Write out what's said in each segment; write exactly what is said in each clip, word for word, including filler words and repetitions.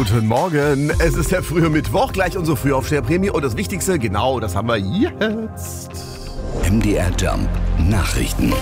Guten Morgen, es ist der frühe Mittwoch, gleich unsere Frühaufsteherprämie und das Wichtigste, genau, das haben wir jetzt. M D R Jump Nachrichten.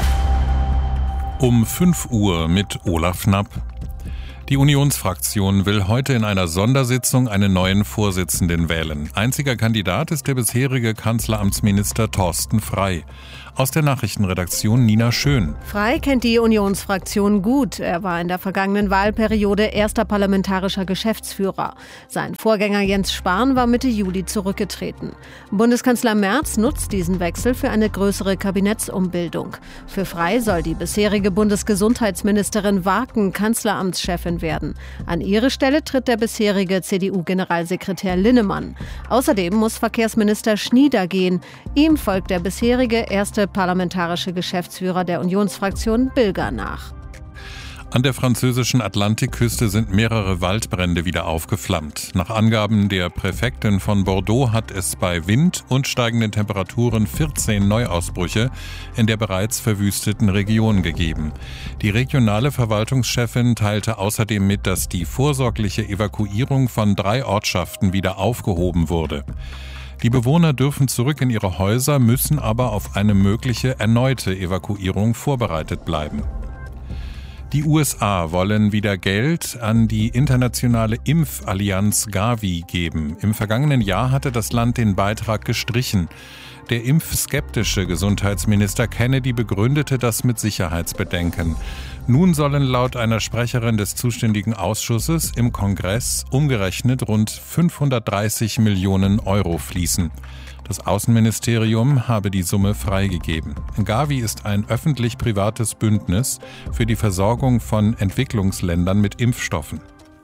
Um fünf Uhr mit Olaf Knapp. Die Unionsfraktion will heute in einer Sondersitzung einen neuen Vorsitzenden wählen. Einziger Kandidat ist der bisherige Kanzleramtsminister Thorsten Frey. Aus der Nachrichtenredaktion Nina Schön. Frey kennt die Unionsfraktion gut. Er war in der vergangenen Wahlperiode erster parlamentarischer Geschäftsführer. Sein Vorgänger Jens Spahn war Mitte Juli zurückgetreten. Bundeskanzler Merz nutzt diesen Wechsel für eine größere Kabinettsumbildung. Für Frey soll die bisherige Bundesgesundheitsministerin Waken Kanzleramtschefin werden. An ihre Stelle tritt der bisherige C D U-Generalsekretär Linnemann. Außerdem muss Verkehrsminister Schnieder gehen. Ihm folgt der bisherige erste parlamentarische Geschäftsführer der Unionsfraktion Bilger nach. An der französischen Atlantikküste sind mehrere Waldbrände wieder aufgeflammt. Nach Angaben der Präfektin von Bordeaux hat es bei Wind und steigenden Temperaturen vierzehn Neuausbrüche in der bereits verwüsteten Region gegeben. Die regionale Verwaltungschefin teilte außerdem mit, dass die vorsorgliche Evakuierung von drei Ortschaften wieder aufgehoben wurde. Die Bewohner dürfen zurück in ihre Häuser, müssen aber auf eine mögliche erneute Evakuierung vorbereitet bleiben. Die U S A wollen wieder Geld an die internationale Impfallianz Gavi geben. Im vergangenen Jahr hatte das Land den Beitrag gestrichen. Der impfskeptische Gesundheitsminister Kennedy begründete das mit Sicherheitsbedenken. Nun sollen laut einer Sprecherin des zuständigen Ausschusses im Kongress umgerechnet rund fünfhundertdreißig Millionen Euro fließen. Das Außenministerium habe die Summe freigegeben. Gavi ist ein öffentlich-privates Bündnis für die Versorgung von Entwicklungsländern mit Impfstoffen.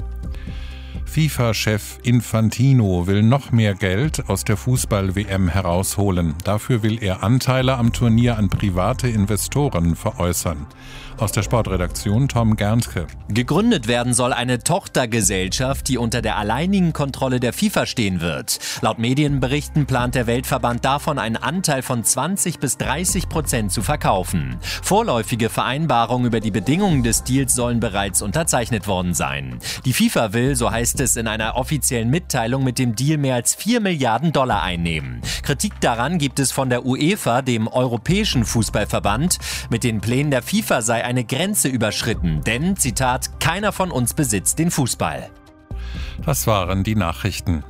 FIFA-Chef Infantino will noch mehr Geld aus der Fußball-W M herausholen. Dafür will er Anteile am Turnier an private Investoren veräußern. Aus der Sportredaktion Tom Gernke. Gegründet werden soll eine Tochtergesellschaft, die unter der alleinigen Kontrolle der FIFA stehen wird. Laut Medienberichten plant der Weltverband davon, einen Anteil von zwanzig bis dreißig Prozent zu verkaufen. Vorläufige Vereinbarungen über die Bedingungen des Deals sollen bereits unterzeichnet worden sein. Die FIFA will, so heißt es in einer offiziellen Mitteilung, mit dem Deal mehr als vier Milliarden Dollar einnehmen. Kritik daran gibt es von der UEFA, dem Europäischen Fußballverband. Mit den Plänen der FIFA sei eine Grenze überschritten, denn, Zitat, keiner von uns besitzt den Fußball. Das waren die Nachrichten.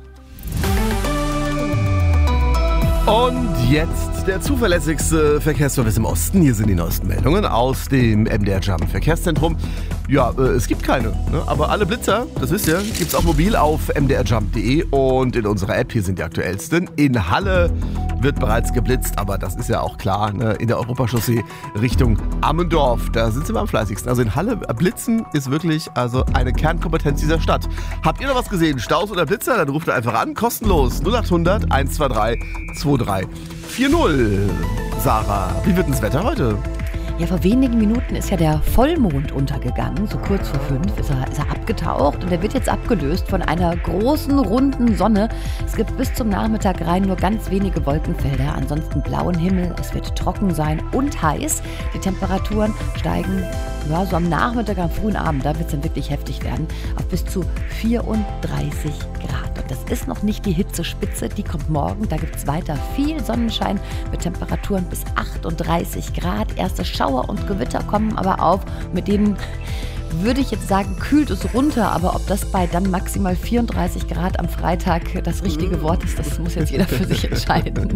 Und jetzt der zuverlässigste Verkehrsservice im Osten. Hier sind die neuesten Meldungen aus dem M D R Jump Verkehrszentrum. Ja, äh, es gibt keine, ne? Aber alle Blitzer, das wisst ihr, gibt's auch mobil auf m d r jump punkt d e und in unserer App. Hier sind die aktuellsten. In Halle wird bereits geblitzt, aber das ist ja auch klar, ne? In der Europachaussee Richtung Ammendorf, da sind sie mal am fleißigsten. Also in Halle blitzen ist wirklich also eine Kernkompetenz dieser Stadt. Habt ihr noch was gesehen? Staus oder Blitzer? Dann ruft ihr einfach an, kostenlos null acht hundert eins zwei drei zwei drei vier null. Sarah, wie wird denn das Wetter heute? Ja, vor wenigen Minuten ist ja der Vollmond untergegangen. So kurz vor fünf ist er, ist er abgetaucht und er wird jetzt abgelöst von einer großen, runden Sonne. Es gibt bis zum Nachmittag rein nur ganz wenige Wolkenfelder, ansonsten blauen Himmel. Es wird trocken sein und heiß. Die Temperaturen steigen ja, so am Nachmittag, am frühen Abend, da wird es dann wirklich heftig werden, auf bis zu vierunddreißig Grad. Und das ist noch nicht die Hitzespitze, die kommt morgen. Da gibt es weiter viel Sonnenschein mit Temperaturen bis achtunddreißig Grad. Erste Schauer und Gewitter kommen aber auf. Mit denen würde ich jetzt sagen, kühlt es runter. Aber ob das bei dann maximal vierunddreißig Grad am Freitag das richtige Wort ist, das muss jetzt jeder für sich entscheiden.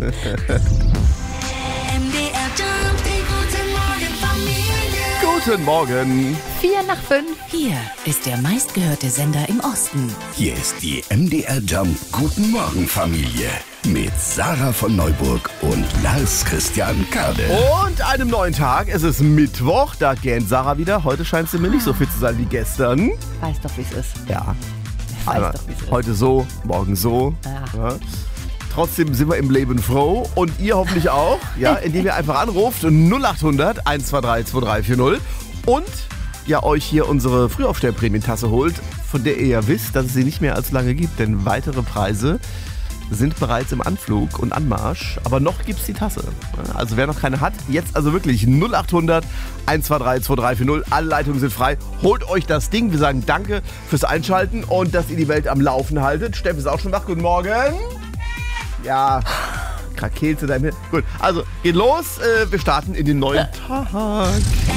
Guten Morgen. Vier nach fünf. Hier ist der meistgehörte Sender im Osten. Hier ist die M D R Jump Guten Morgen Familie mit Sarah von Neuburg und Lars Christian Kade. Und einem neuen Tag. Es ist Mittwoch, da gähnt Sarah wieder. Heute scheint sie mir nicht so fit zu sein wie gestern. Weiß doch, wie es ist. Ja. Weiß Aber doch, wie es ist. heute so, morgen so. Ja. Ja. Trotzdem sind wir im Leben froh und ihr hoffentlich auch, ja, indem ihr einfach anruft null acht hundert eins zwei drei zwei drei vier null und ja euch hier unsere Frühaufsteherprämientasse holt, von der ihr ja wisst, dass es sie nicht mehr allzu lange gibt, denn weitere Preise sind bereits im Anflug und Anmarsch, aber noch gibt's die Tasse. Also wer noch keine hat, jetzt also wirklich null acht hundert eins zwei drei zwei drei vier null, alle Leitungen sind frei. Holt euch das Ding, wir sagen danke fürs Einschalten und dass ihr die Welt am Laufen haltet. Steff ist auch schon wach, guten Morgen. Ja, krakeelt zu deinem Hin. Gut, also geht los, wir starten in den neuen Tag.